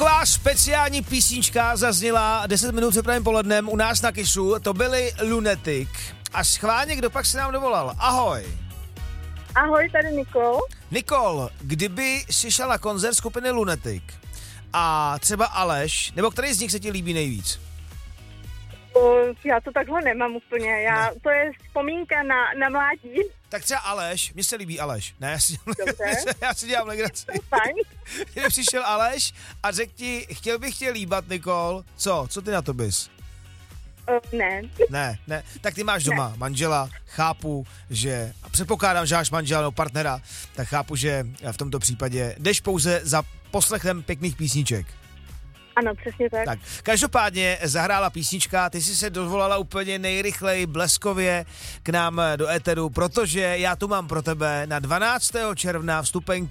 Taková speciální písnička zazněla 10 minut před pravým polednem u nás na Kissu. To byli Lunatic. A schválně, kdo pak se nám dovolal? Ahoj. Ahoj, tady Nikol. Nikol, kdyby si šel na koncert skupiny Lunatic a třeba Aleš, nebo který z nich se ti líbí nejvíc? Já to takhle nemám úplně, to je vzpomínka na mládí. Tak třeba Aleš, mně se líbí Aleš. Ne, Dobře. já si dělám legraci. Fajn. Kdyby přišel Aleš a řekl ti, chtěl bych tě líbat, Nikol, co ty na to bys? Ne. Ne, tak ty máš doma manžela, chápu, že, a předpokládám, že máš manžela nebo partnera, tak chápu, že v tomto případě jdeš pouze za poslechem pěkných písniček. Ano, přesně tak. Tak, každopádně zahrála písnička, ty jsi se dovolala úplně nejrychleji, bleskově k nám do éteru, protože já tu mám pro tebe na 12. června vstupenky